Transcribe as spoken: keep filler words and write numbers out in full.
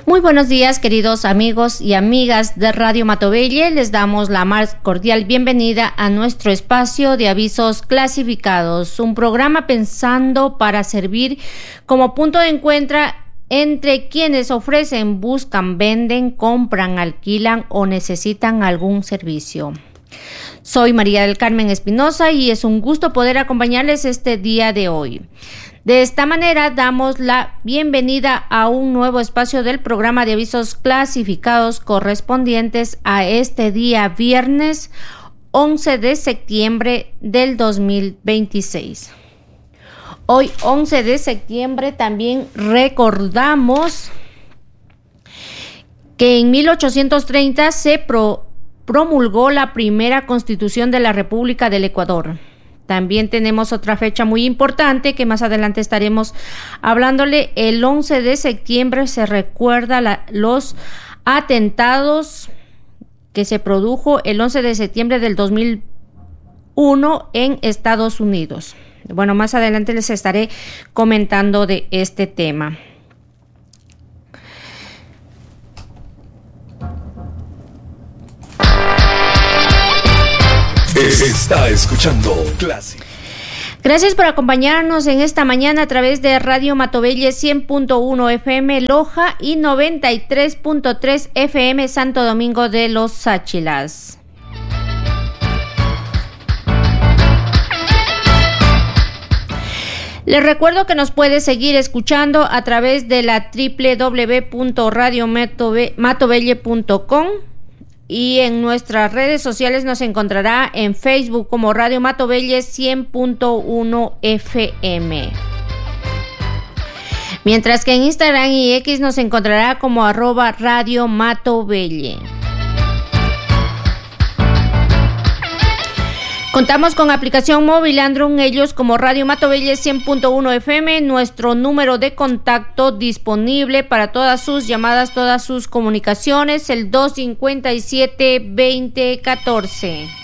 Muy buenos días, queridos amigos y amigas de Radio Matovelle. Les damos la más cordial bienvenida a nuestro espacio de avisos clasificados, un programa pensando para servir como punto de encuentro entre quienes ofrecen, buscan, venden, compran, alquilan o necesitan algún servicio. Soy María del Carmen Espinosa y es un gusto poder acompañarles este día de hoy. De esta manera damos la bienvenida a un nuevo espacio del programa de avisos clasificados correspondientes a este día viernes once de septiembre del dos mil veintiséis. Hoy once de septiembre también recordamos que en mil ochocientos treinta se pro, promulgó la primera Constitución de la República del Ecuador. También tenemos otra fecha muy importante que más adelante estaremos hablándole. El once de septiembre se recuerda la, los atentados que se produjo el once de septiembre del dos mil uno en Estados Unidos. Bueno, más adelante les estaré comentando de este tema. Está escuchando Clásico. Gracias por acompañarnos en esta mañana a través de Radio Matovelle cien punto uno F M Loja y noventa y tres punto tres F M Santo Domingo de los Sáchilas. Les recuerdo que nos puede seguir escuchando a través de la doble u doble u doble u punto radio matovelle punto com y en nuestras redes sociales nos encontrará en Facebook como Radio Matovelle cien punto uno F M. Mientras que en Instagram y X nos encontrará como arroba Radio Matovelle. Contamos con aplicación móvil Android, ellos como Radio Matovelle cien punto uno F M, nuestro número de contacto disponible para todas sus llamadas, todas sus comunicaciones, el dos cincuenta y siete veinte catorce.